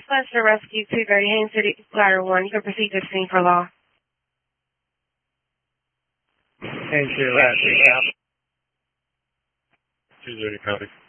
Special Rescue 230 Haines City, Ladder 1. You can proceed to the scene for law. Haines City, Ladder 2. 230 copy.